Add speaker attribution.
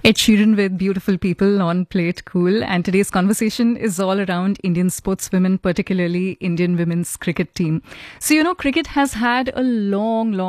Speaker 1: Ed Sheeran with Beautiful People on Play It Cool. And today's conversation is all around Indian sportswomen, particularly Indian women's cricket team. So, cricket has had a long